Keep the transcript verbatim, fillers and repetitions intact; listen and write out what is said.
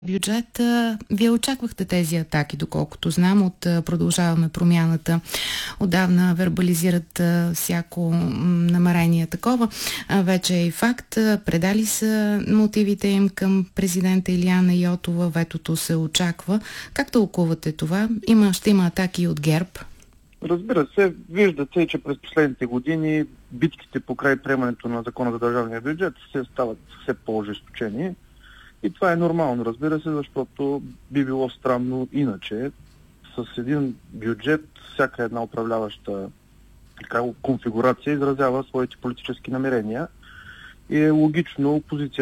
бюджет. Вие очаквахте тези атаки, доколкото знам, от Продължаваме промяната. Отдавна вербализират всяко намерение такова. Вече е и факт. Предали са мотивите им към президента Илияна Йотова. Ветото се очаква. Как тълкувате това? Има, ще има атаки от ГЕРБ? Разбира се, виждате, че през последните години битките покрай приемането на закона за държавния бюджет се стават все по-ожесточени. И това е нормално, разбира се, защото би било странно иначе. С един бюджет всяка една управляваща така, конфигурация изразява своите политически намерения и е логично опозицията